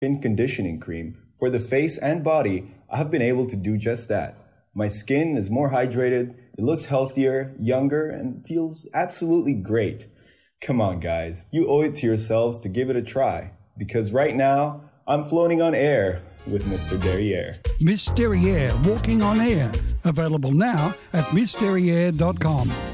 Skin Conditioning Cream for the face and body, I have been able to do just that. My skin is more hydrated, it looks healthier, younger, and feels absolutely great. Come on, guys, you owe it to yourselves to give it a try. Because right now, I'm floating on air with Mr. Derriere. Miss Derriere, walking on air. Available now at MissDerriere.com.